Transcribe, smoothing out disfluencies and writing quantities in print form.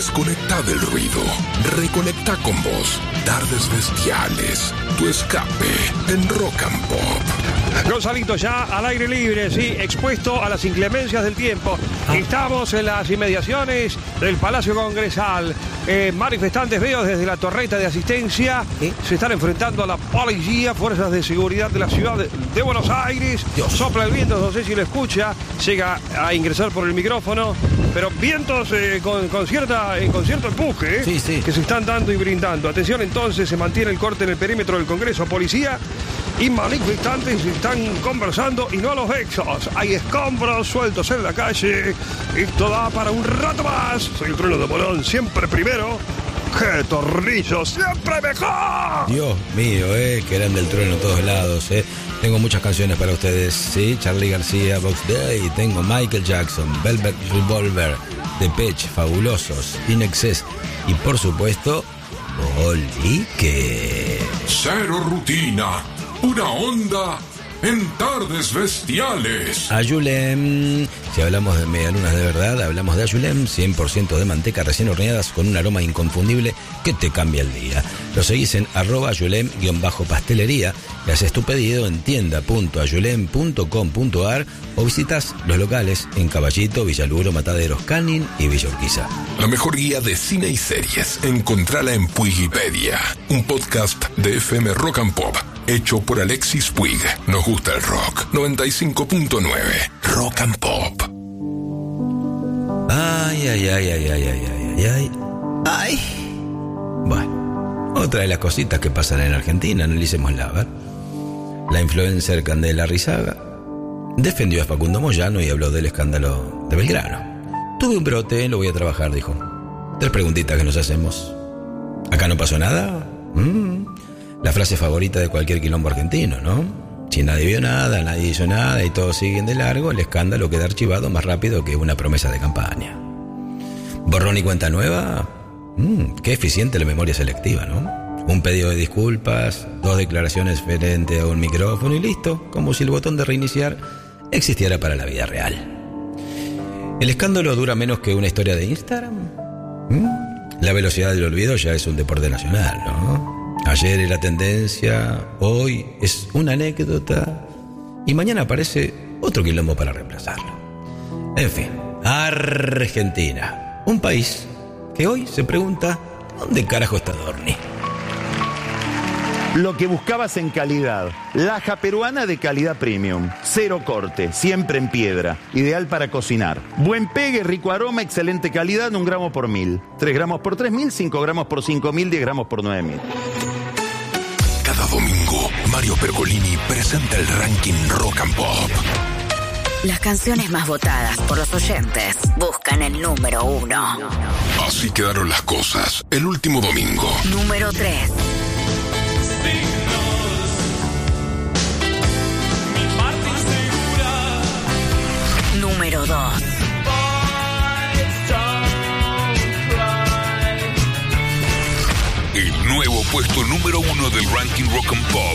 Desconecta del ruido. Reconecta con vos. Tardes Bestiales. Tu escape en Rock and Pop. Gonzalito ya al aire libre, sí, expuesto a las inclemencias del tiempo. Estamos en las inmediaciones del Palacio Congresal. Manifestantes veo desde la torreta de asistencia. Se están enfrentando a la policía, fuerzas de seguridad de la ciudad de Buenos Aires. Sopla el viento, no sé si lo escucha. Llega a ingresar por el micrófono. Pero vientos con cierto empuje que se están dando y brindando. Atención, entonces, se mantiene el corte en el perímetro del Congreso. Policía y manifestantes están conversando y no a los exos. Hay escombros sueltos en la calle. Esto da para un rato más. Soy el Trueno de Bolón, siempre primero. ¡Qué tornillo! ¡Siempre mejor! Dios mío, que eran del Trueno en todos lados, Tengo muchas canciones para ustedes, sí. Charly García, Box Day. Tengo Michael Jackson, Velvet Revolver, Depeche, Fabulosos, In Excess. Y por supuesto, Boliche. Cero rutina. Una onda en Tardes Bestiales. Ayulem. Si hablamos de medialunas de verdad, hablamos de Ayulem, 100% de manteca recién horneadas con un aroma inconfundible que te cambia el día. Lo seguís en @ayulem_pastelería y haces tu pedido en tienda.ayulem.com.ar o visitas los locales en Caballito, Villaluro, Mataderos, Canning y Villa Urquiza. La mejor guía de cine y series, encontrala en Puigipedia, un podcast de FM Rock and Pop, hecho por Alexis Puig. Nos gusta el rock. 95.9 Rock and Pop. Ay. Bueno, otra de las cositas que pasan en Argentina, analicémosla, ¿ver? La influencer Candela Rizaga defendió a Facundo Moyano y habló del escándalo de Belgrano. Tuve un brote, lo voy a trabajar, dijo. 3 preguntitas que nos hacemos. ¿Acá no pasó nada? La frase favorita de cualquier quilombo argentino, ¿no? Si nadie vio nada, nadie hizo nada y todos siguen de largo, el escándalo queda archivado más rápido que una promesa de campaña. ¿Borrón y cuenta nueva? Qué eficiente la memoria selectiva, ¿no? Un pedido de disculpas, 2 declaraciones frente a un micrófono y listo, como si el botón de reiniciar existiera para la vida real. ¿El escándalo dura menos que una historia de Instagram? La velocidad del olvido ya es un deporte nacional, ¿no? Ayer era tendencia, hoy es una anécdota y mañana aparece otro quilombo para reemplazarlo. En fin, Argentina, un país que hoy se pregunta ¿dónde carajo está Dorni? Lo que buscabas en calidad. Laja peruana de calidad premium. 0 corte, siempre en piedra. Ideal para cocinar. Buen pegue, rico aroma, excelente calidad, 1 gramo por 1000. 3 gramos por 3000, 5 gramos por 5000, 10 gramos por 9000. Cada domingo, Mario Pergolini presenta el ranking Rock and Pop. Las canciones más votadas por los oyentes buscan el número 1. Así quedaron las cosas. El último domingo. Número 3. Número 2. El nuevo puesto número 1 del ranking Rock and Pop